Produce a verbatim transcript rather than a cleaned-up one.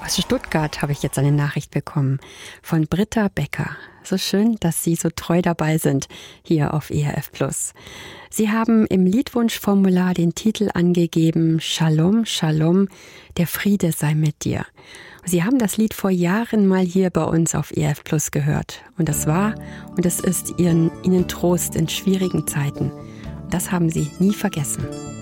Aus Stuttgart habe ich jetzt eine Nachricht bekommen von Britta Becker. So schön, dass Sie so treu dabei sind hier auf E R F Plus. Sie haben im Liedwunschformular den Titel angegeben: Shalom, Shalom, der Friede sei mit dir. Sie haben das Lied vor Jahren mal hier bei uns auf E R F Plus gehört. Und das war und es ist Ihren, Ihnen Trost in schwierigen Zeiten. Das haben Sie nie vergessen.